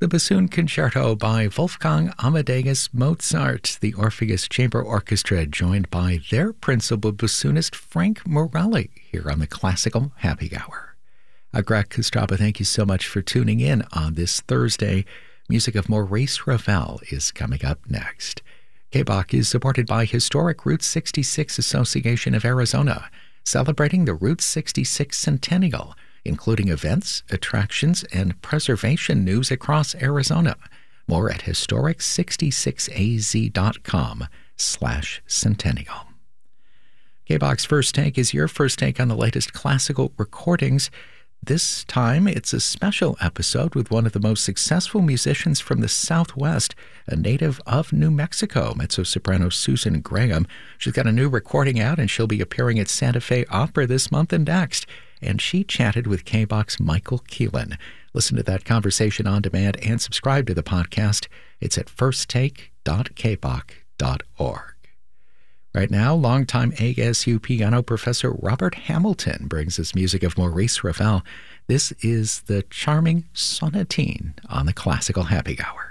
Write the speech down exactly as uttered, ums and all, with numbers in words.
the Bassoon Concerto by Wolfgang Amadeus Mozart, the Orpheus Chamber Orchestra, joined by their principal bassoonist Frank Morelli here on the Classical Happy Hour. Uh, Greg Kostraba, thank you so much for tuning in on this Thursday. Music of Maurice Ravel is coming up next. K B O C is supported by Historic Route sixty-six Association of Arizona, celebrating the Route sixty-six Centennial, including events, attractions, and preservation news across Arizona. More at historic sixty-six a z dot com slash centennial. K B O C's First Take is your first take on the latest classical recordings. This time, it's a special episode with one of the most successful musicians from the Southwest, a native of New Mexico, mezzo-soprano Susan Graham. She's got a new recording out, and she'll be appearing at Santa Fe Opera this month and next. And she chatted with K B O C's Michael Keelan. Listen to that conversation on demand and subscribe to the podcast. It's at first take dot k b o c dot org. Right now, longtime A S U piano professor Robert Hamilton brings us music of Maurice Ravel. This is the charming Sonatine on the Classical Happy Hour.